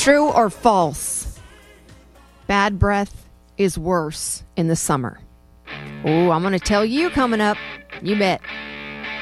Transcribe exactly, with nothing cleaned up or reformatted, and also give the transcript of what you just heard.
True or false? Bad breath is worse in the summer. Oh, I'm going to tell you coming up. You bet.